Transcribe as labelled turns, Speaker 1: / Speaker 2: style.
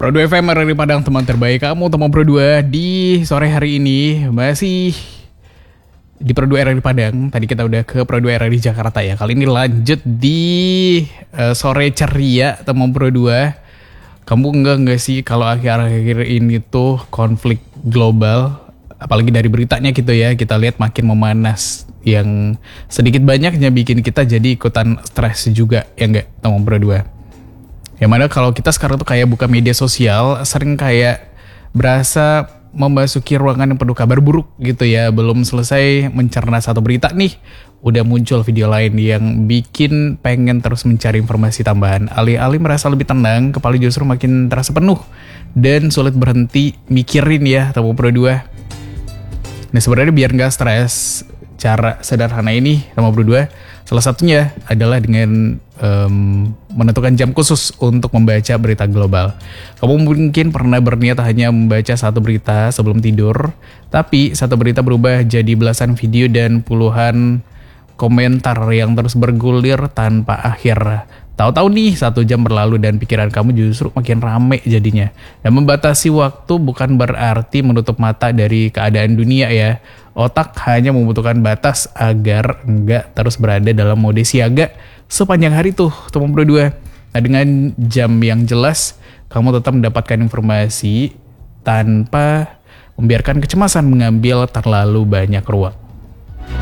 Speaker 1: Pro 2 FM dari Padang, teman terbaik kamu, teman Pro 2 di sore hari ini masih di Pro 2 RRI Padang. Tadi kita udah ke Pro 2 RRI Jakarta ya. Kali ini lanjut di sore ceria teman Pro 2. Kamu enggak sih kalau akhir-akhir ini tuh konflik global, apalagi dari beritanya gitu ya, kita lihat makin memanas, yang sedikit banyaknya bikin kita jadi ikutan stres juga, ya enggak teman Pro 2? Yang mana kalau kita sekarang tuh kayak buka media sosial, sering kayak berasa memasuki ruangan yang penuh kabar buruk gitu ya. Belum selesai mencerna satu berita nih, udah muncul video lain yang bikin pengen terus mencari informasi tambahan. Alih-alih merasa lebih tenang, kepala justru makin terasa penuh dan sulit berhenti mikirin ya teman Pro 2. Nah sebenarnya biar gak stres, cara sederhana ini teman Pro 2, salah satunya adalah dengan menentukan jam khusus untuk membaca berita global. Kamu mungkin pernah berniat hanya membaca satu berita sebelum tidur, tapi satu berita berubah jadi belasan video dan puluhan komentar yang terus bergulir tanpa akhir. Tahu-tahu nih 1 jam berlalu dan pikiran kamu justru makin rame jadinya. Dan membatasi waktu bukan berarti menutup mata dari keadaan dunia ya. Otak hanya membutuhkan batas agar enggak terus berada dalam mode siaga sepanjang hari tuh teman Pro 2. Nah dengan jam yang jelas, kamu tetap mendapatkan informasi tanpa membiarkan kecemasan mengambil terlalu banyak ruang.